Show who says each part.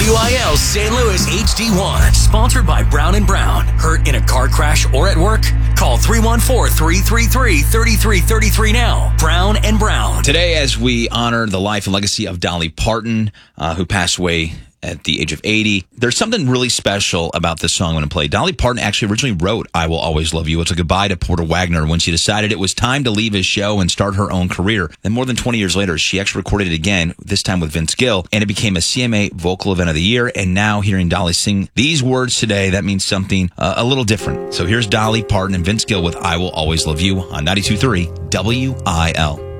Speaker 1: WIL St. Louis HD1. Sponsored by Brown & Brown. Hurt in a car crash or at work? Call 314-333-3333 now. Brown & Brown.
Speaker 2: Today, as we honor the life and legacy of Dolly Parton, who passed away at the age of 80. There's something really special about this song I'm going to play. Dolly Parton actually originally wrote I Will Always Love You. It's a goodbye to Porter Wagoner when she decided it was time to leave his show and start her own career. Then more than 20 years later, she actually recorded it again, this time with Vince Gill, and it became a CMA Vocal Event of the Year. And now hearing Dolly sing these words today, that means something a little different. So here's Dolly Parton and Vince Gill with I Will Always Love You on 92.3 WIL.